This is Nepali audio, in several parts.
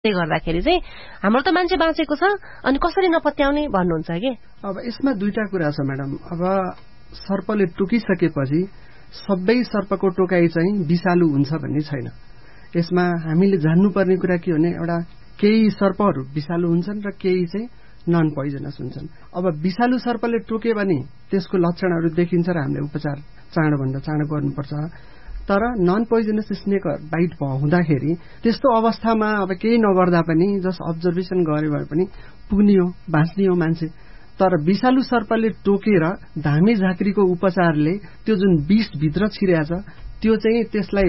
गर्दाखेरि चाहिँ हाम्रो त मान्छे बाँचेको छ अनि कसरी नपत्याउने भन्नुहुन्छ के? अब यसमा दुईटा कुरा छ म्याडम। अब सर्पले टोकिसकेपछि सबै सर्पको टोकाइ चाहिँ विषालु हुन्छ भन्ने छैन। यसमा हामीले जान्नुपर्ने कुरा के भने एउटा केही सर्पहरू विषालु हुन्छन् र केही चाहिँ नन पोइजनस हुन्छन्। अब विषालु सर्पले टोक्यो भने त्यसको लक्षणहरू देखिन्छ र हामीले उपचार चाँडोभन्दा चाँडो गर्नुपर्छ। तर नन पोइजनस स्नेक बाइट हुँदाखेरि त्यस्तो अवस्थामा अब केही नगर्दा पनि जस्ट अब्जर्भेसन गरे भए पनि पुग्ने हो, बाँच्ने हो मान्छे। तर विषालु सर्पले टोकेर धामी झाँक्रीको उपचारले त्यो जुन विष भित्र छिरेछ त्यो चाहिँ त्यसलाई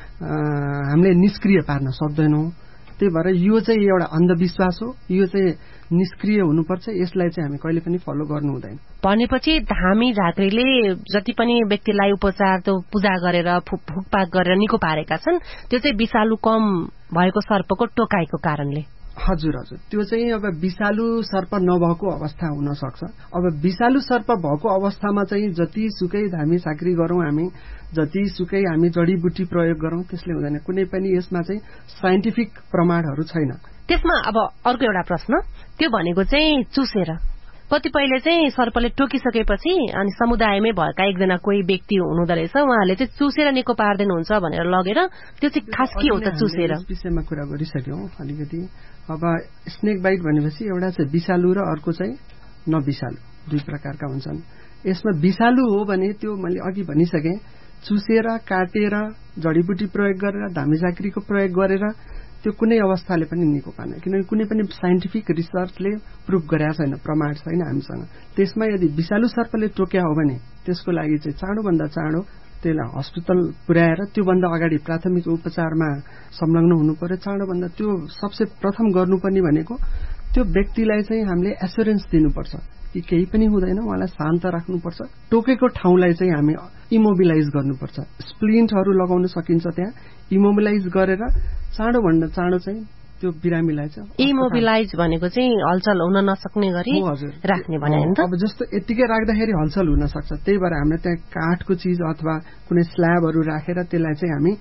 हामीले निष्क्रिय पार्न सक्दैनौँ। त्यही भएर यो चाहिँ एउटा अन्धविश्वास हो, यो चाहिँ निष्क्रिय हुनुपर्छ। यसलाई चाहिँ हामी कहिले पनि फलो गर्नु हुँदैन। भनेपछि धामी झाँक्रीले जति पनि व्यक्तिलाई उपचार त्यो पूजा गरेर फुकपाक गरेर निको पारेका छन् त्यो चाहिँ विषालु कम भएको सर्पको टोकाइको कारणले। हजुर हजुर, त्यो चाहिँ अब विषालु सर्प नभएको अवस्था हुन सक्छ। अब विषालु सर्प भएको अवस्थामा चाहिँ जतिसुकै धामी झाँक्री गरौँ हामी, जतिसुकै हामी जडीबुटी प्रयोग गरौँ त्यसले हुँदैन। कुनै पनि यसमा चाहिँ साइन्टिफिक प्रमाणहरू छैन। त्यसमा अब अर्को एउटा प्रश्न, त्यो भनेको चाहिँ चुसेर कतिपयले चाहिँ सर्पले टोकिसकेपछि अनि समुदायमै भएका एकजना कोही व्यक्ति हुनुहुँदो रहेछ, उहाँले चाहिँ चुसेर निको पार्दिनुहुन्छ भनेर लगेर त्यो चाहिँ खास के हो त चुसेर? यस विषयमा कुरा गरिसक्यौँ अलिकति। अब स्नेक बाइट भनेपछि एउटा चाहिँ विषालु र अर्को चाहिँ नविषालु, दुई प्रकारका हुन्छन्। यसमा विषालु हो भने त्यो मैले अघि भनिसकेँ, चुसेर काटेर जडीबुटी प्रयोग गरेर धामी झाँक्रीको प्रयोग गरेर त्यो कुनै अवस्थाले पनि निको पार्दैन। किनभने कुनै पनि साइन्टिफिक रिसर्चले प्रुभ गरेका छैन, प्रमाण छैन हामीसँग। त्यसमा यदि विषालु सर्पले टोक्या हो भने त्यसको लागि चाहिँ चाँडोभन्दा चाँडो त्यसलाई हस्पिटल पुर्याएर त्योभन्दा अगाडि प्राथमिक उपचारमा संलग्न हुनु पर्यो। चाँडोभन्दा त्यो सबसे प्रथम गर्नुपर्ने भनेको त्यो व्यक्तिलाई चाहिँ हामीले एस्योरेन्स दिनुपर्छ कि केही पनि हुँदैन, उहाँलाई शान्त राख्नुपर्छ। टोकेको ठाउँलाई चाहिँ हामी इमोबिलाइज गर्नुपर्छ। स्प्लिन्टहरू लगाउन सकिन्छ, त्यहाँ इमोबिलाइज गरेर चाँडोभन्दा चाँडो चाहिँ त्यो बिरामीलाई चाहिँ इमोबिलाइज भनेको चाहिँ हलचल हुन नसक्ने गरी राख्ने भने हैन त? अब जस्तो यतिकै राख्दाखेरि हलचल हुन सक्छ, त्यही भएर हामीले त्यहाँ काठको चिज अथवा कुनै स्ल्याबहरू राखेर त्यसलाई चाहिँ हामी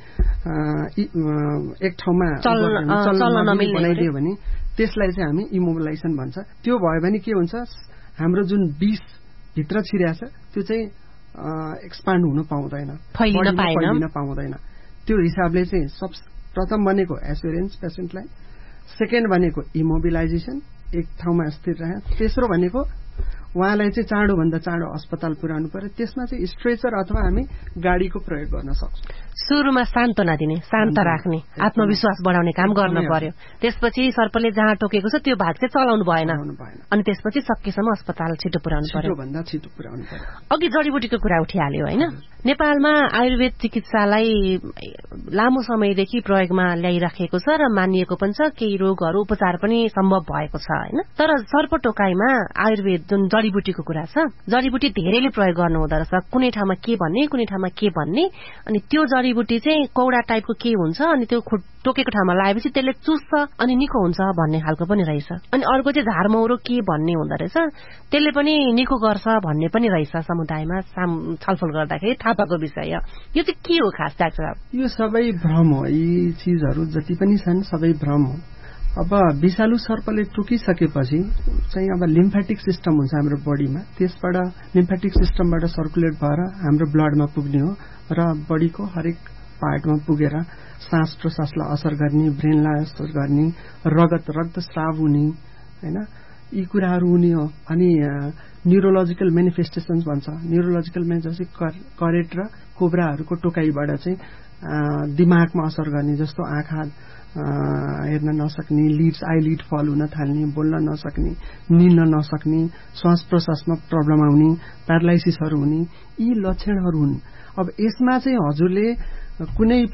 एक ठाउँमा बनाइदियो भने त्यसलाई चाहिँ हामी इमोबिलाइजेसन भन्छ। त्यो भयो भने के हुन्छ, हाम्रो जुन विष भित्र छिरेछ त्यो चाहिँ एक्सपान्ड हुन पाउँदैन, फैलिन पाउँदैन। त्यो हिसाबले चाहिँ सब प्रथम भनेको एस्योरेन्स पेसेन्टलाई, सेकेन्ड भनेको इमोबिलाइजेसन, एक ठाउँमा स्थिर रहे, तेस्रो भनेको उहाँलाई चाहिँ चाँडोभन्दा चाँडो अस्पताल पुर्याउनु पर्यो। त्यसमा चाहिँ स्ट्रेचर अथवा हामी गाडीको प्रयोग गर्न सक्छौँ। सुरुमा सान्त्वना दिने, शान्त राख्ने, आत्मविश्वास बढाउने काम गर्न पर्यो। त्यसपछि सर्पले जहाँ टोकेको छ त्यो भाग चाहिँ चलाउनु भएन अनि त्यसपछि सकेसम्म अस्पताल छिटो पुर्याउनु पर्यो। अघि जडीबुटीको कुरा उठिहाल्यो हैन? नेपालमा आयुर्वेद चिकित्सालाई लामो समयदेखि प्रयोगमा ल्याइराखेको छ र मानिएको पनि छ, केही रोगहरू उपचार पनि सम्भव भएको छ हैन? तर सर्प टोकाइमा आयुर्वेद जुन जडीबुटीको कुरा छ, जडीबुटी धेरैले प्रयोग गर्नु हुँदो रहेछ। कुनै ठाउँमा के भन्ने, कुनै ठाउँमा के भन्ने, अनि त्यो जडीबुटी चाहिँ कौडा टाइपको के हुन्छ अनि त्यो टोकेको ठाउँमा लगाएपछि त्यसले चुस्छ अनि निको हुन्छ भन्ने खालको पनि रहेछ। अनि अर्को चाहिँ झारमौरो के भन्ने हुँदो रहेछ, त्यसले पनि निको गर्छ भन्ने पनि रहेछ। समुदायमा छलफल गर्दाखेरि थाहा पाएको विषय यो चाहिँ के हो खास डाक्टर साहब? यो सबै भ्रम हो, यी चिजहरू जति पनि छन् सबै भ्रम हो। अब विषालु सर्पले टोकिसकेपछि चाहिँ अब लिम्फेटिक सिस्टम हुन्छ हाम्रो बडीमा, त्यसबाट लिम्फेटिक सिस्टमबाट सर्कुलेट भएर हाम्रो ब्लडमा पुग्ने हो र बडीको हरेक पार्टमा पुगेर सास प्रश्वासलाई असर गर्ने, ब्रेनलाई असर गर्ने, रक्तस्राव हुने हैन, यी कुराहरू हुने हो। अनि न्युरोलोजिकल मेनिफेस्टेसन्स भन्छ। न्युरोलोजिकल मेनिफेस्टेसन करेट र कोब्राहरूको टोकाइबाट चाहिँ दिमागमा असर गर्ने, जस्तो आँखा हेर्न नसक्ने, आइलिड फल हुन थाल्ने, बोल्न नसक्ने, निल्न नसक्ने, श्वास प्रश्वासमा प्रब्लम आउने, प्यारालाइसिसहरू हुने, यी लक्षणहरू हुन्। अब यसमा चाहिँ हजुरले कुनै